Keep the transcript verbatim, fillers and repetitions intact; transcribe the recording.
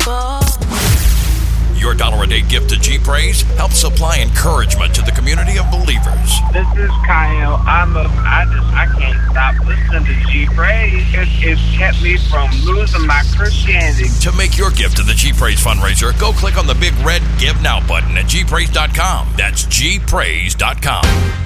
people. Your dollar a day gift to G Praise helps supply encouragement to the community of believers. This is Kyle. I'm a, I just, I can't stop listening to G Praise. It, it's kept me from losing my Christianity. To make your gift to the G Praise fundraiser, go click on the big red Give Now button at G praise dot com. That's G praise dot com.